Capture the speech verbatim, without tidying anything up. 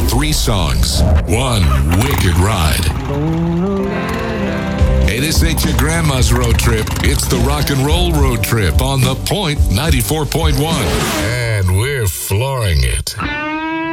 Three songs, one wicked ride. Hey, this ain't your grandma's road trip. It's the rock and roll road trip on The Point ninety-four point one. And we're flooring it.